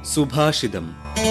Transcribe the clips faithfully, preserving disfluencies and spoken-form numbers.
സുഭാഷിതം.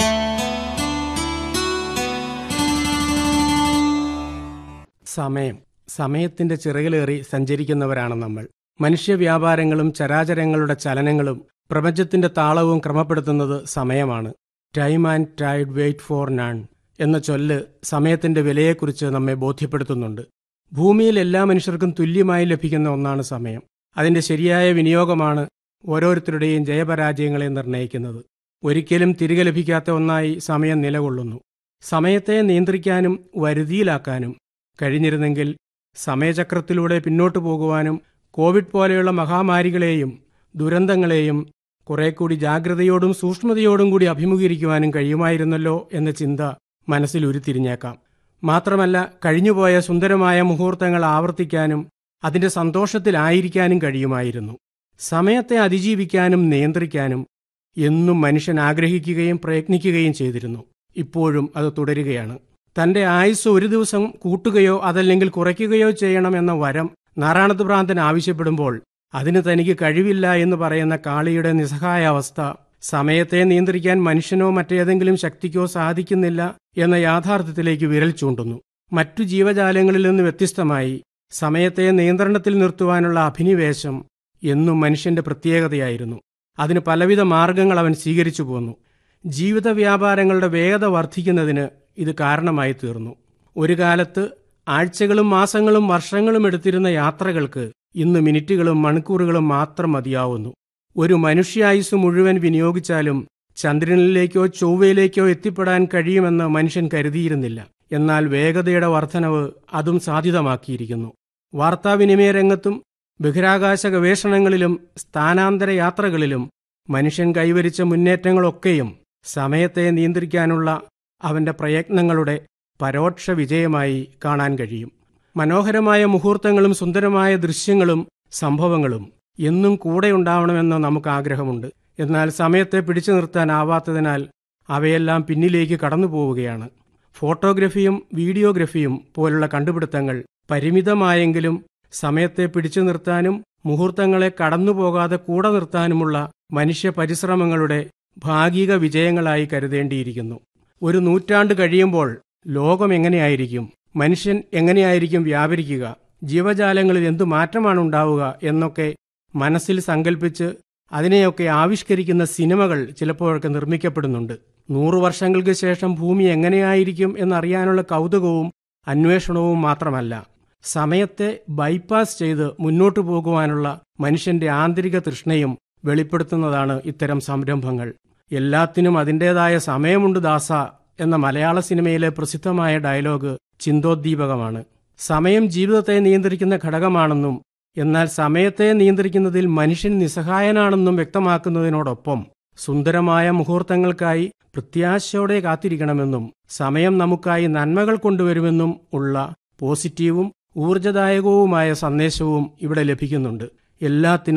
സമയം സമയത്തിന്റെ ചിറകിലേറി സഞ്ചരിക്കുന്നവരാണ് നമ്മൾ. മനുഷ്യ വ്യാപാരങ്ങളും ചരാചരങ്ങളുടെ ചലനങ്ങളും പ്രപഞ്ചത്തിന്റെ താളവും ക്രമപ്പെടുത്തുന്നത് സമയമാണ്. Time and Tide wait for none എന്ന ചൊല്ല് സമയത്തിന്റെ വിലയെക്കുറിച്ച് നമ്മെ ബോധ്യപ്പെടുത്തുന്നുണ്ട്. ഭൂമിയിൽ എല്ലാ മനുഷ്യർക്കും തുല്യമായി ലഭിക്കുന്ന ഒന്നാണ് സമയം. അതിന്റെ ശരിയായ വിനിയോഗമാണ് ഓരോരുത്തരുടെയും ജയപരാജയങ്ങളെ നിർണ്ണയിക്കുന്നത്. ഒരിക്കലും തിരികെ ലഭിക്കാത്ത ഒന്നായി സമയം നിലകൊള്ളുന്നു. സമയത്തെ നിയന്ത്രിക്കാനും വരുതിയിലാക്കാനും കഴിഞ്ഞിരുന്നെങ്കിൽ സമയചക്രത്തിലൂടെ പിന്നോട്ടു പോകുവാനും കോവിഡ് പോലെയുള്ള മഹാമാരികളെയും ദുരന്തങ്ങളെയും കുറേക്കൂടി ജാഗ്രതയോടും സൂക്ഷ്മതയോടും കൂടി അഭിമുഖീകരിക്കുവാനും കഴിയുമായിരുന്നല്ലോ എന്ന ചിന്ത മനസ്സിൽ ഉരുത്തിരിഞ്ഞേക്കാം. മാത്രമല്ല, കഴിഞ്ഞുപോയ സുന്ദരമായ മുഹൂർത്തങ്ങൾ ആവർത്തിക്കാനും അതിന്റെ സന്തോഷത്തിലായിരിക്കാനും കഴിയുമായിരുന്നു. സമയത്തെ അതിജീവിക്കാനും നിയന്ത്രിക്കാനും എന്നും മനുഷ്യൻ ആഗ്രഹിക്കുകയും പ്രയത്നിക്കുകയും ചെയ്തിരുന്നു. ഇപ്പോഴും അത് തുടരുകയാണ്. തന്റെ ആയുസ് ഒരു ദിവസം കൂട്ടുകയോ അതല്ലെങ്കിൽ കുറയ്ക്കുകയോ ചെയ്യണമെന്ന വരം നാറാണത്ത് ഭ്രാന്തൻ ആവശ്യപ്പെടുമ്പോൾ അതിന് തനിക്ക് കഴിവില്ല എന്ന് പറയുന്ന കാളിയുടെ നിസ്സഹായ അവസ്ഥ സമയത്തെ നിയന്ത്രിക്കാൻ മനുഷ്യനോ മറ്റേതെങ്കിലും ശക്തിക്കോ സാധിക്കുന്നില്ല എന്ന യാഥാർത്ഥ്യത്തിലേക്ക് വിരൽ ചൂണ്ടുന്നു. മറ്റു ജീവജാലങ്ങളിൽ നിന്ന് വ്യത്യസ്തമായി സമയത്തെ നിയന്ത്രണത്തിൽ നിർത്തുവാനുള്ള അഭിനിവേശം എന്നും മനുഷ്യന്റെ പ്രത്യേകതയായിരുന്നു. അതിന് പലവിധ മാർഗങ്ങൾ അവൻ സ്വീകരിച്ചു പോന്നു. ജീവിത വ്യാപാരങ്ങളുടെ വേഗത വർദ്ധിക്കുന്നതിന് ഇത് കാരണമായി തീർന്നു. ഒരു കാലത്ത് ആഴ്ചകളും മാസങ്ങളും വർഷങ്ങളും എടുത്തിരുന്ന യാത്രകൾക്ക് ഇന്ന് മിനിറ്റുകളും മണിക്കൂറുകളും മാത്രം മതിയാവുന്നു. ഒരു മനുഷ്യായുസ് മുഴുവൻ വിനിയോഗിച്ചാലും ചന്ദ്രനിലേക്കോ ചൊവ്വയിലേക്കോ എത്തിപ്പെടാൻ കഴിയുമെന്ന് മനുഷ്യൻ കരുതിയിരുന്നില്ല. എന്നാൽ വേഗതയുടെ വർധനവ് അതും സാധ്യതമാക്കിയിരിക്കുന്നു. വാർത്താവിനിമയ രംഗത്തും ബഹിരാകാശ ഗവേഷണങ്ങളിലും സ്ഥാനാന്തര യാത്രകളിലും മനുഷ്യൻ കൈവരിച്ച മുന്നേറ്റങ്ങളൊക്കെയും സമയത്തെ നിയന്ത്രിക്കാനുള്ള അവന്റെ പ്രയത്നങ്ങളുടെ പരോക്ഷ വിജയമായി കാണാൻ കഴിയും. മനോഹരമായ മുഹൂർത്തങ്ങളും സുന്ദരമായ ദൃശ്യങ്ങളും സംഭവങ്ങളും എന്നും കൂടെയുണ്ടാവണമെന്ന് നമുക്ക് ആഗ്രഹമുണ്ട്. എന്നാൽ സമയത്തെ പിടിച്ചു നിർത്താനാവാത്തതിനാൽ അവയെല്ലാം പിന്നിലേക്ക് കടന്നു പോവുകയാണ്. ഫോട്ടോഗ്രഫിയും വീഡിയോഗ്രഫിയും പോലുള്ള കണ്ടുപിടുത്തങ്ങൾ പരിമിതമായെങ്കിലും സമയത്തെ പിടിച്ചു നിർത്താനും മുഹൂർത്തങ്ങളെ കടന്നുപോകാതെ കൂടെ നിർത്താനുമുള്ള മനുഷ്യ പരിശ്രമങ്ങളുടെ ഭാഗിക വിജയങ്ങളായി കരുതേണ്ടിയിരിക്കുന്നു. ഒരു നൂറ്റാണ്ട് കഴിയുമ്പോൾ ലോകം എങ്ങനെയായിരിക്കും, മനുഷ്യൻ എങ്ങനെയായിരിക്കും വ്യാപരിക്കുക, ജീവജാലങ്ങളിൽ എന്തു മാറ്റമാണ് ഉണ്ടാവുക എന്നൊക്കെ മനസ്സിൽ സങ്കല്പിച്ച് അതിനെയൊക്കെ ആവിഷ്കരിക്കുന്ന സിനിമകൾ ചിലപ്പോഴൊക്കെ നിർമ്മിക്കപ്പെടുന്നുണ്ട്. നൂറു വർഷങ്ങൾക്ക് ശേഷം ഭൂമി എങ്ങനെയായിരിക്കും എന്നറിയാനുള്ള കൗതുകവും അന്വേഷണവും മാത്രമല്ല, സമയത്തെ ബൈപ്പാസ് ചെയ്ത് മുന്നോട്ടു പോകുവാനുള്ള മനുഷ്യന്റെ ആന്തരിക തൃഷ്ണയും വെളിപ്പെടുത്തുന്നതാണ് ഇത്തരം സംരംഭങ്ങൾ. എല്ലാത്തിനും അതിൻ്റെതായ സമയമുണ്ട് ദാസ എന്ന മലയാള സിനിമയിലെ പ്രസിദ്ധമായ ഡയലോഗ് ചിന്തോദ്ദീപകമാണ്. സമയം ജീവിതത്തെ നിയന്ത്രിക്കുന്ന ഘടകമാണെന്നും എന്നാൽ സമയത്തെ നിയന്ത്രിക്കുന്നതിൽ മനുഷ്യൻ നിസ്സഹായനാണെന്നും വ്യക്തമാക്കുന്നതിനോടൊപ്പം സുന്ദരമായ മുഹൂർത്തങ്ങൾക്കായി പ്രത്യാശയോടെ കാത്തിരിക്കണമെന്നും സമയം നമുക്കായി നന്മകൾ കൊണ്ടുവരുമെന്നും ഉള്ള പോസിറ്റീവും ഊർജദായകവുമായ സന്ദേശവും ഇവിടെ ലഭിക്കുന്നുണ്ട്. എല്ലാത്തിനും